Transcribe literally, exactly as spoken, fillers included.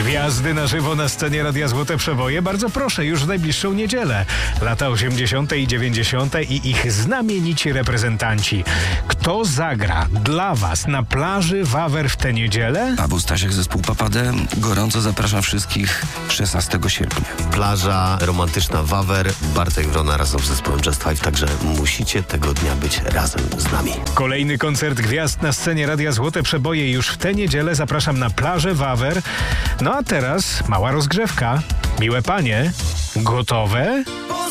Gwiazdy na żywo na scenie Radia Złote Przeboje? Bardzo proszę, już w najbliższą niedzielę. Lata osiemdziesiąte i dziewięćdziesiąte i ich znamienici reprezentanci. Kto zagra dla was na plaży Wawer w tę niedzielę? Paweł Stasiak, zespół Papade. Gorąco zapraszam wszystkich szesnastego sierpnia. Plaża romantyczna Wawer, Bartek Wrona razem z zespołem Just Five, także musicie tego dnia być razem z nami. Kolejny koncert gwiazd na scenie Radia Złote Przeboje już w tę niedzielę. Zapraszam na plażę Wawer. No a teraz mała rozgrzewka. Miłe panie, gotowe?